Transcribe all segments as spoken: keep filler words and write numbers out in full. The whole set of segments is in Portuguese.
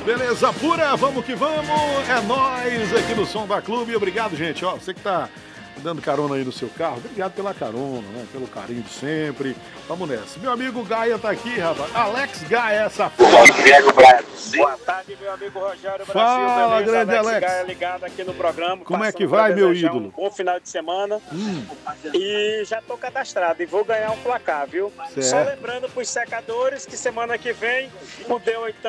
Beleza pura, vamos que vamos. É nóis aqui no Som da Clube. Obrigado, gente. Ó, você que tá dando carona aí no seu carro, obrigado pela carona, né? Pelo carinho de sempre. Vamos nessa. Meu amigo Gaia tá aqui, rapaz. Alex Gaia, essa foda. Boa tarde, meu amigo Rogério Brasil. Fala, beleza? grande Alex, Alex. Gaia ligado aqui no programa. Como é que passando vai, pra meu desejar ídolo? Um bom final de semana. Hum. E já tô cadastrado e vou ganhar um placar, viu? Certo. Só lembrando pros secadores que semana que vem o D oito,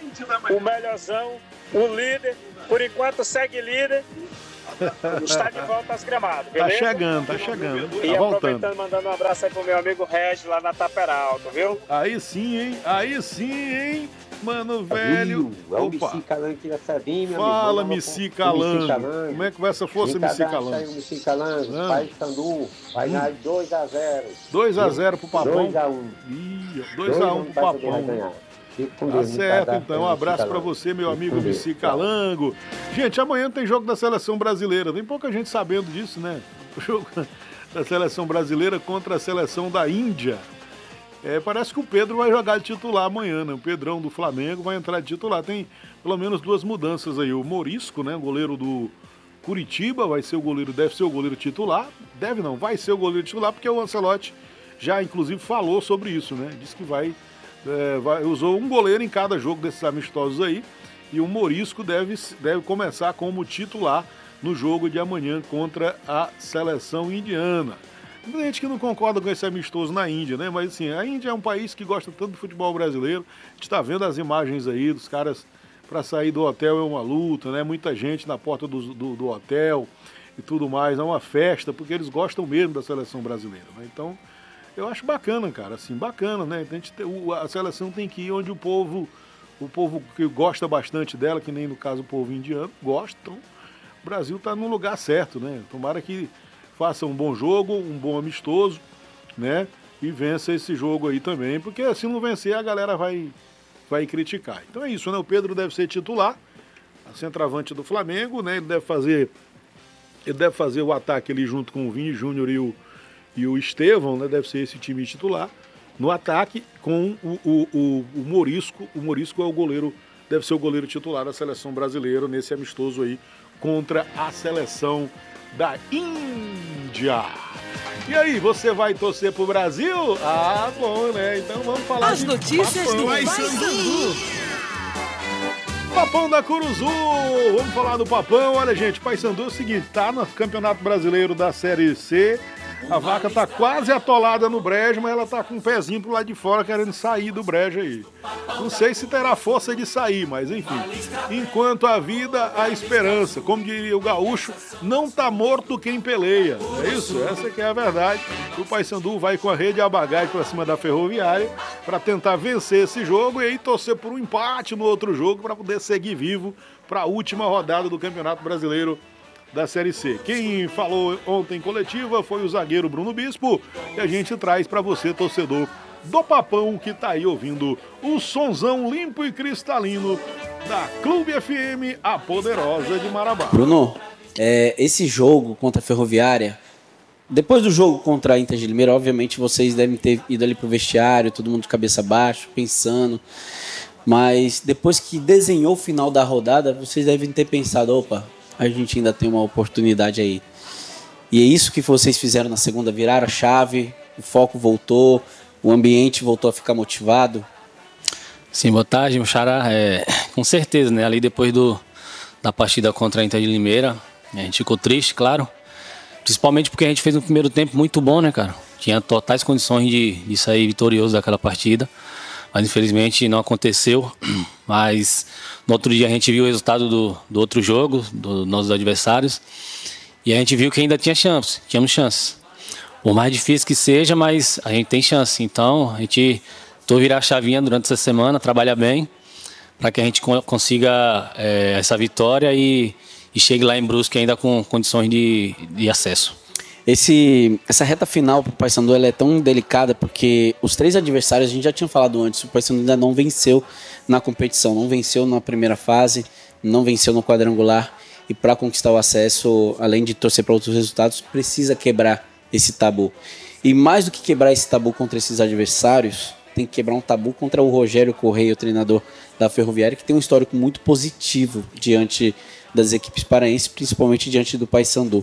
o melhorzão, o líder, por enquanto segue líder. Está de volta aos gramados, beleza? Tá chegando, tá chegando. E Tá aproveitando, voltando. mandando um abraço aí pro meu amigo Regis lá na Taperalto, viu? Aí sim, hein? Aí sim, hein? Mano, velho. É o Opa. Missi Calango aqui da Sabinha, meu Fala, amigo. Missi Calango. Como é que vai essa força, Missi Calango? Aí o Missi Calango, Ah. Pai Sandu, vai dar dois a zero. dois a zero pro Papão. dois a um. Ih, dois a um pro Papão. Tá certo, então. Um abraço pra você, meu amigo Missi Calango. Gente, amanhã tem jogo da Seleção Brasileira. Tem pouca gente sabendo disso, né? O jogo da Seleção Brasileira contra a Seleção da Índia. É, parece que o Pedro vai jogar de titular amanhã, né? O Pedrão do Flamengo vai entrar de titular. Tem pelo menos duas mudanças aí. O Morisco, né? Goleiro do Curitiba, vai ser o goleiro, deve ser o goleiro titular. Deve não, vai ser o goleiro titular, porque o Ancelotti já, inclusive, falou sobre isso, né? Disse que vai, é, vai usou um goleiro em cada jogo desses amistosos aí. E o Morisco deve, deve começar como titular no jogo de amanhã contra a seleção indiana. Tem gente que não concorda com esse amistoso na Índia, né? Mas assim, a Índia é um país que gosta tanto do futebol brasileiro. A gente tá vendo as imagens aí dos caras para sair do hotel é uma luta, né? Muita gente na porta do, do, do hotel e tudo mais. É uma festa, porque eles gostam mesmo da seleção brasileira, né? Então, eu acho bacana, cara, assim, bacana, né? A, gente tem, a seleção tem que ir onde o povo, o povo que gosta bastante dela, que nem no caso o povo indiano, gosta. Então, o Brasil tá no lugar certo, né? Tomara que faça um bom jogo, um bom amistoso, né? E vença esse jogo aí também, porque se não vencer a galera vai, vai criticar. Então é isso, né? O Pedro deve ser titular, a centroavante do Flamengo, né? Ele deve fazer, ele deve fazer o ataque ali junto com o Vini Júnior e o, e o Estevão, né? Deve ser esse time titular. No ataque com o, o, o, o Morisco, o Morisco é o goleiro, deve ser o goleiro titular da seleção brasileira nesse amistoso aí contra a seleção da Índia. E aí, você vai torcer pro Brasil? Ah, bom, né? Então vamos falar As de notícias Papão. do Paysandu. Papão da Curuzu. Vamos falar do Papão. Olha, gente, Paysandu é o seguinte, tá no Campeonato Brasileiro da Série C. A vaca tá quase atolada no brejo, mas ela tá com um pezinho pro lado de fora querendo sair do brejo aí. Não sei se terá força de sair, mas enfim. Enquanto a vida, a esperança. Como diria o gaúcho, não tá morto quem peleia. É isso? Essa que é a verdade. O Paysandu vai com a rede a bagagem pra cima da Ferroviária para tentar vencer esse jogo e aí torcer por um empate no outro jogo para poder seguir vivo para a última rodada do Campeonato Brasileiro da Série C. Quem falou ontem em coletiva foi o zagueiro Bruno Bispo e a gente traz para você, torcedor do Papão, que tá aí ouvindo o sonzão limpo e cristalino da Clube F M, a poderosa de Marabá. Bruno, é, esse jogo contra a Ferroviária, depois do jogo contra a Inter de Limeira, obviamente vocês devem ter ido ali pro vestiário, todo mundo de cabeça baixa, pensando, mas depois que desenhou o final da rodada, vocês devem ter pensado, opa, a gente ainda tem uma oportunidade aí. E é isso que vocês fizeram na segunda, viraram a chave, o foco voltou, o ambiente voltou a ficar motivado. Sim, boa tarde, meu xará. É, com certeza, né? Ali depois do, da partida contra a Inter de Limeira, a gente ficou triste, claro. Principalmente porque a gente fez um primeiro tempo muito bom, né, cara? Tinha totais condições de, de sair vitorioso daquela partida. Mas infelizmente não aconteceu. Mas no outro dia a gente viu o resultado do, do outro jogo, dos nossos adversários. E a gente viu que ainda tinha chance, tínhamos chances. Por mais difícil que seja, mas a gente tem chance. Então a gente tô virar a chavinha durante essa semana, trabalhar bem, para que a gente consiga é, essa vitória e, e chegue lá em Brusque ainda com condições de, de acesso. Esse, essa reta final para o Paysandu ela é tão delicada porque os três adversários, a gente já tinha falado antes, o Paysandu ainda não venceu na competição, não venceu na primeira fase, não venceu no quadrangular e para conquistar o acesso, além de torcer para outros resultados, precisa quebrar esse tabu. E mais do que quebrar esse tabu contra esses adversários, tem que quebrar um tabu contra o Rogério Correia, o treinador da Ferroviária, que tem um histórico muito positivo diante das equipes paraenses, principalmente diante do Paysandu.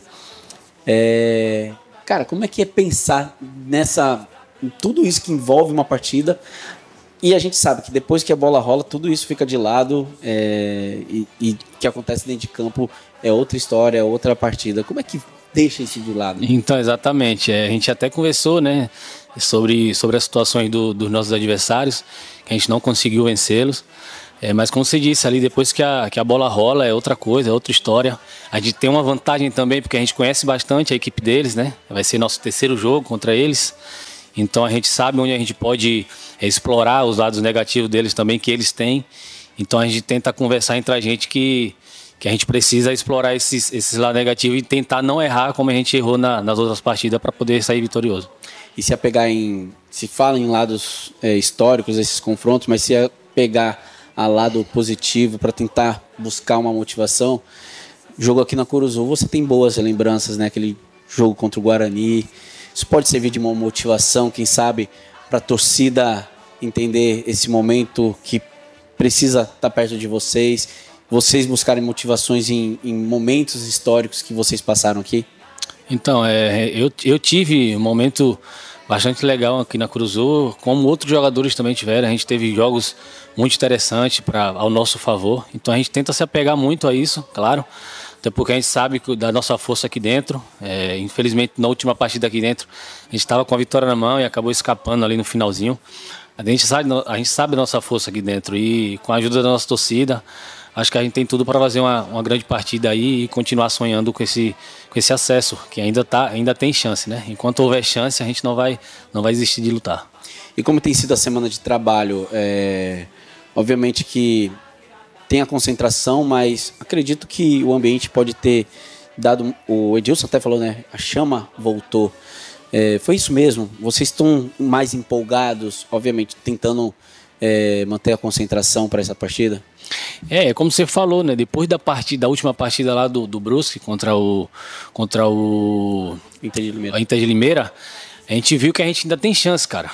É... Cara, como é que é pensar nessa, em tudo isso que envolve uma partida? E a gente sabe que depois que a bola rola, tudo isso fica de lado, é... e, e o que acontece dentro de campo é outra história, é outra partida. Como é que deixa isso de lado? Então, exatamente. É, a gente até conversou, né, sobre, sobre as situações do, dos nossos adversários, que a gente não conseguiu vencê-los. É, mas como você disse, ali depois que a, que a bola rola é outra coisa, é outra história. A gente tem uma vantagem também, porque a gente conhece bastante a equipe deles, né? Vai ser nosso terceiro jogo contra eles. Então a gente sabe onde a gente pode é, explorar os lados negativos deles também, que eles têm. Então a gente tenta conversar entre a gente que, que a gente precisa explorar esses, esses lados negativos e tentar não errar como a gente errou na, nas outras partidas para poder sair vitorioso. E se apegar em... Se fala em lados é, históricos desses confrontos, mas se apegar a lado positivo para tentar buscar uma motivação, jogo aqui na Curuzu você tem boas lembranças, né? Aquele jogo contra o Guarani. Isso pode servir de uma motivação, quem sabe, para a torcida entender esse momento que precisa estar perto de vocês, vocês buscarem motivações em, em momentos históricos que vocês passaram aqui? Então, é, eu, eu tive um momento bastante legal aqui na Curuzu, como outros jogadores também tiveram. A gente teve jogos muito interessantes pra, ao nosso favor, então a gente tenta se apegar muito a isso, claro, até porque a gente sabe da nossa força aqui dentro. É, infelizmente, na última partida aqui dentro, a gente estava com a vitória na mão e acabou escapando ali no finalzinho. A gente sabe, a gente sabe da nossa força aqui dentro e com a ajuda da nossa torcida, acho que a gente tem tudo para fazer uma, uma grande partida aí e continuar sonhando com esse, com esse acesso, que ainda, tá, ainda tem chance, né? Enquanto houver chance, a gente não vai, não vai desistir de lutar. E como tem sido a semana de trabalho? É, obviamente que tem a concentração, mas acredito que o ambiente pode ter dado... O Edilson até falou, né? A chama voltou. É, foi isso mesmo? Vocês estão mais empolgados, obviamente, tentando é, manter a concentração para essa partida? É, como você falou, né? Depois da partida, da última partida lá do, do Brusque contra o contra o Inter de Limeira. Inter de Limeira, a gente viu que a gente ainda tem chance, cara.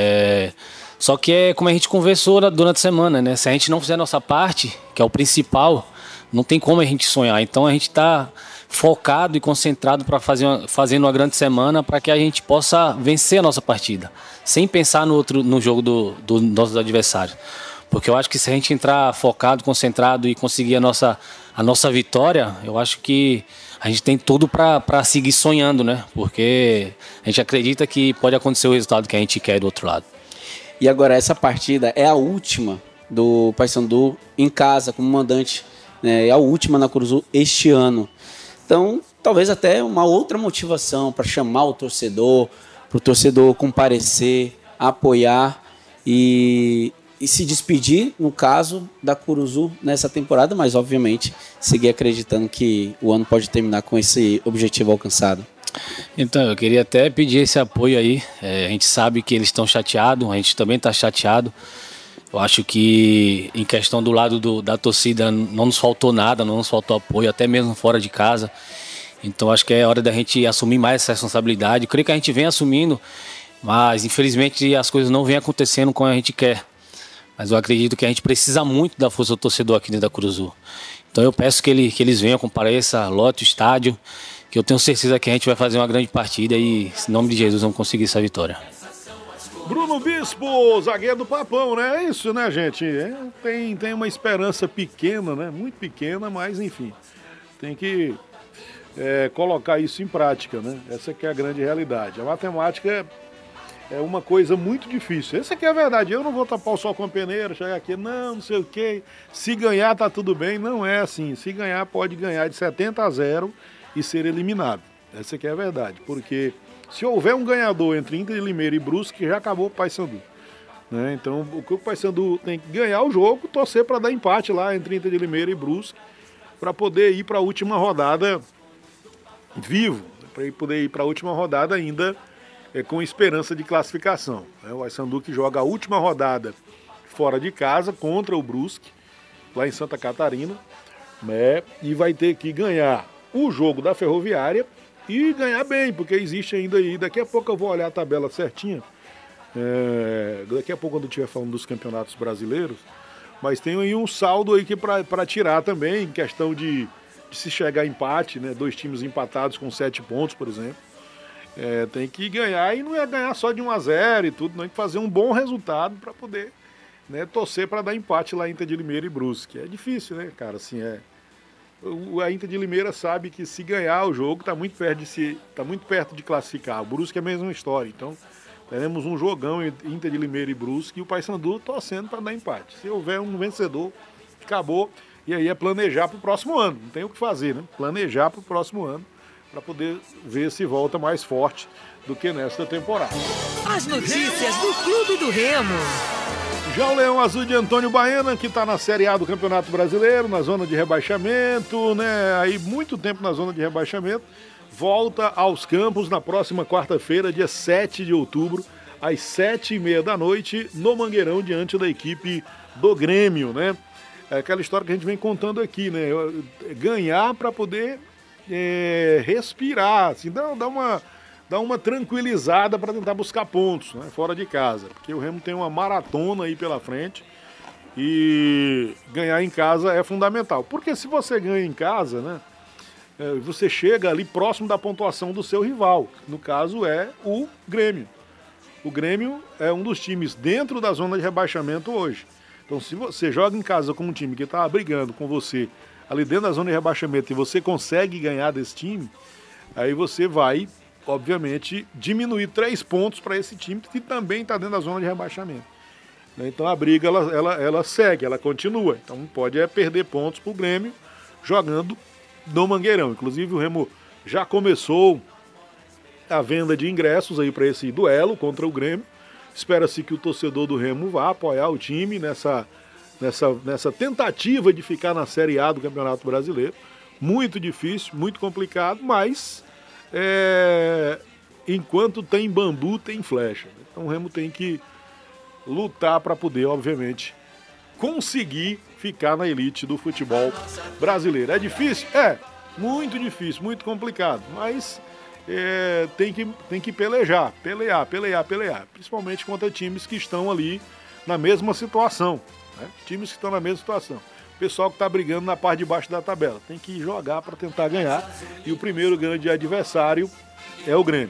É, só que é como a gente conversou durante a semana, né? Se a gente não fizer a nossa parte, que é o principal, não tem como a gente sonhar. Então a gente está focado e concentrado para fazer uma, fazendo uma grande semana para que a gente possa vencer a nossa partida, sem pensar no outro no jogo do, do nossos adversários. Porque eu acho que se a gente entrar focado, concentrado e conseguir a nossa, a nossa vitória, eu acho que a gente tem tudo para seguir sonhando, né? Porque a gente acredita que pode acontecer o resultado que a gente quer do outro lado. E agora, essa partida é a última do Paysandu em casa, como mandante, né? É a última na Curuzu este ano. Então, talvez até uma outra motivação para chamar o torcedor, para o torcedor comparecer, apoiar e... e se despedir, no caso, da Curuzu nessa temporada, mas obviamente seguir acreditando que o ano pode terminar com esse objetivo alcançado. Então, eu queria até pedir esse apoio aí. É, a gente sabe que eles estão chateados, a gente também está chateado. Eu acho que em questão do lado do, da torcida não nos faltou nada, não nos faltou apoio, até mesmo fora de casa. Então acho que é hora da gente assumir mais essa responsabilidade. Eu creio que a gente vem assumindo, mas infelizmente as coisas não vêm acontecendo como a gente quer. Mas eu acredito que a gente precisa muito da força do torcedor aqui dentro da Curuzu. Então eu peço que, ele, que eles venham, compareçam, lote o estádio, que eu tenho certeza que a gente vai fazer uma grande partida e, em nome de Jesus, vamos conseguir essa vitória. Bruno Bispo, zagueiro do Papão, né? É isso, né, gente? É, tem, tem uma esperança pequena, né? Muito pequena, mas enfim. Tem que é, colocar isso em prática, né? Essa que é a grande realidade. A matemática é... É uma coisa muito difícil. Essa aqui é a verdade. Eu não vou tapar o sol com a peneira, chegar aqui, não, não sei o quê. Se ganhar, tá tudo bem. Não é assim. Se ganhar, pode ganhar de setenta a zero e ser eliminado. Essa aqui é a verdade. Porque se houver um ganhador entre Inter de Limeira e Brusque, já acabou o Paysandu. Né? Então, o que o Paysandu tem que ganhar o jogo, torcer para dar empate lá entre Inter de Limeira e Brusque, para poder ir para a última rodada vivo, para poder ir para a última rodada ainda é, com esperança de classificação. É o Paysandu que joga a última rodada fora de casa contra o Brusque, lá em Santa Catarina, né? E vai ter que ganhar o jogo da Ferroviária e ganhar bem, porque existe ainda aí, daqui a pouco eu vou olhar a tabela certinha, É, daqui a pouco, quando eu estiver falando dos campeonatos brasileiros, mas tem aí um saldo aí que para tirar também, em questão de, de se chegar a empate, né? Dois times empatados com sete pontos, por exemplo. É, tem que ganhar, e não é ganhar só de um a zero e tudo, não, tem que fazer um bom resultado para poder, né, torcer para dar empate lá em Inter de Limeira e Brusque. É difícil, né, cara? Assim, é, o, a Inter de Limeira sabe que se ganhar o jogo está muito perto de se, tá muito perto de classificar. O Brusque é a mesma história, então teremos um jogão entre Inter de Limeira e Brusque e o Paysandu torcendo para dar empate. Se houver um vencedor, acabou. E aí é planejar para o próximo ano. Não tem o que fazer, né? Planejar para o próximo ano para poder ver se volta mais forte do que nesta temporada. As notícias do Clube do Remo. Já o Leão Azul de Antônio Baena, que está na Série A do Campeonato Brasileiro, na zona de rebaixamento, né? Aí muito tempo na zona de rebaixamento. Volta aos campos na próxima quarta-feira, dia sete de outubro, às sete e meia da noite, no Mangueirão, diante da equipe do Grêmio, né? É aquela história que a gente vem contando aqui, né? Ganhar para poder é, respirar, assim, dar, dar, uma, dar uma tranquilizada para tentar buscar pontos, né? Fora de casa. Porque o Remo tem uma maratona aí pela frente e ganhar em casa é fundamental. Porque se você ganha em casa, né? Você chega ali próximo da pontuação do seu rival, no caso é o Grêmio. O Grêmio é um dos times dentro da zona de rebaixamento hoje. Então, se você joga em casa com um time que está brigando com você ali dentro da zona de rebaixamento e você consegue ganhar desse time, aí você vai, obviamente, diminuir três pontos para esse time que também está dentro da zona de rebaixamento. Então a briga ela, ela, ela segue, ela continua. Então pode é perder pontos para o Grêmio jogando no Mangueirão. Inclusive o Remo já começou a venda de ingressos aí para esse duelo contra o Grêmio. Espera-se que o torcedor do Remo vá apoiar o time nessa, nessa, nessa tentativa de ficar na Série A do Campeonato Brasileiro. Muito difícil, muito complicado, mas é, enquanto tem bambu, tem flecha. Então o Remo tem que lutar para poder, obviamente, conseguir ficar na elite do futebol brasileiro. É difícil? É, muito difícil, muito complicado, mas é, tem, que, tem que pelejar, pelear, pelear, pelear, principalmente contra times que estão ali na mesma situação, né? Times que estão na mesma situação. O pessoal que está brigando na parte de baixo da tabela tem que jogar para tentar ganhar, e o primeiro grande adversário é o Grêmio.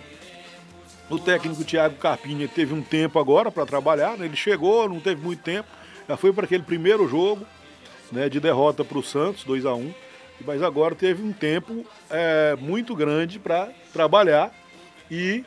O técnico Thiago Carpini teve um tempo agora para trabalhar, né? Ele chegou, não teve muito tempo, já foi para aquele primeiro jogo, né, de derrota para o Santos, dois a um, mas agora teve um tempo é, muito grande para trabalhar e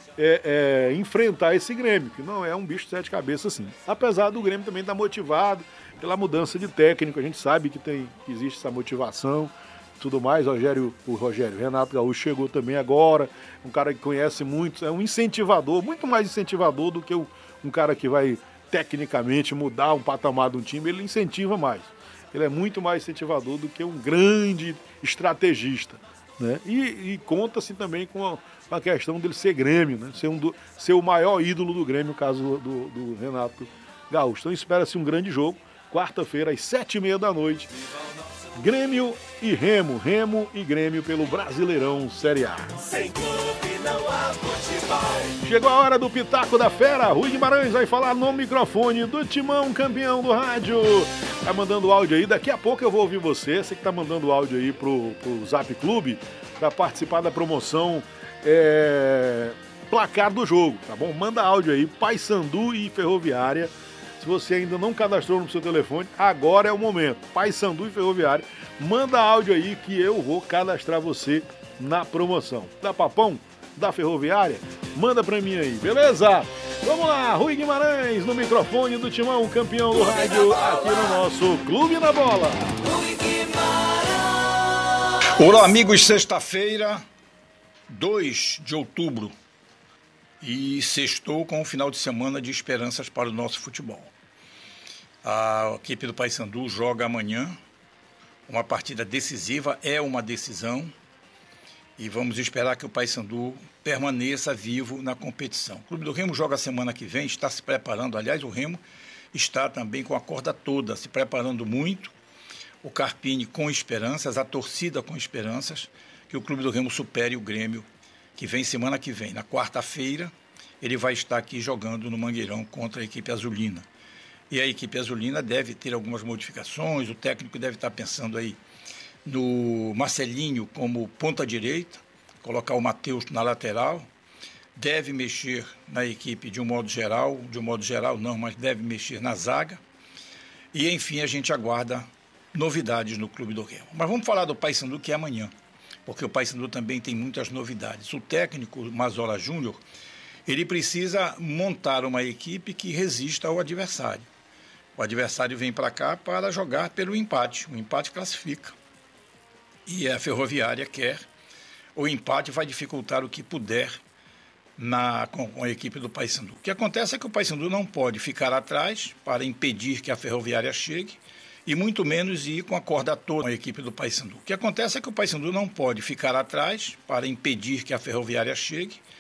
é, é, enfrentar esse Grêmio, que não é um bicho de sete cabeças assim. Apesar do Grêmio também estar motivado pela mudança de técnico, a gente sabe que, tem, que existe essa motivação e tudo mais. Rogério, o Rogério Renato Gaúcho chegou também agora, um cara que conhece muito, é um incentivador, muito mais incentivador do que o, um cara que vai tecnicamente mudar um patamar de um time. Ele incentiva mais. Ele é muito mais incentivador do que um grande estrategista, né? E, e conta-se também com a, com a questão dele ser Grêmio, né? Ser, um do, ser o maior ídolo do Grêmio, no caso do, do Renato Gaúcho. Então espera-se um grande jogo, quarta-feira, às sete e meia da noite. Grêmio e Remo, Remo e Grêmio pelo Brasileirão Série A. Sem clube não há futebol. Chegou a hora do Pitaco da Fera. Rui Guimarães vai falar no microfone do Timão, campeão do rádio. Tá mandando áudio aí, daqui a pouco eu vou ouvir você. Você que tá mandando áudio aí pro, pro Zap Clube para participar da promoção é, placar do jogo, tá bom? Manda áudio aí, Paysandu e Ferroviária. Se você ainda não cadastrou no seu telefone, agora é o momento. Paysandu e Ferroviária, manda áudio aí que eu vou cadastrar você na promoção. Dá papão? Da Ferroviária? Manda pra mim aí, beleza? Vamos lá, Rui Guimarães no microfone do Timão, campeão do rádio, aqui no nosso Clube na Bola. Olá, amigos, sexta-feira, dois de outubro. E sextou com um final de semana de esperanças para o nosso futebol. A equipe do Paysandu joga amanhã, uma partida decisiva, é uma decisão, e vamos esperar que o Paysandu permaneça vivo na competição. O Clube do Remo joga a semana que vem, está se preparando, aliás, o Remo está também com a corda toda, se preparando muito, o Carpini com esperanças, a torcida com esperanças, que o Clube do Remo supere o Grêmio, que vem semana que vem, na quarta-feira, ele vai estar aqui jogando no Mangueirão contra a equipe azulina. E a equipe azulina deve ter algumas modificações, o técnico deve estar pensando aí no Marcelinho como ponta direita, colocar o Matheus na lateral, deve mexer na equipe de um modo geral, de um modo geral não, mas deve mexer na zaga. E enfim, a gente aguarda novidades no Clube do Remo. Mas vamos falar do Paysandu, que é amanhã, porque o Paysandu também tem muitas novidades. O técnico Mazola Júnior, ele precisa montar uma equipe que resista ao adversário. O adversário vem para cá para jogar pelo empate. O empate classifica. E a Ferroviária quer. O empate vai dificultar o que puder na, com, com a equipe do Paysandu. O que acontece é que o Paysandu não pode ficar atrás para impedir que a Ferroviária chegue e muito menos ir com a corda toda com a equipe do Paysandu. O que acontece é que o Paysandu não pode ficar atrás para impedir que a Ferroviária chegue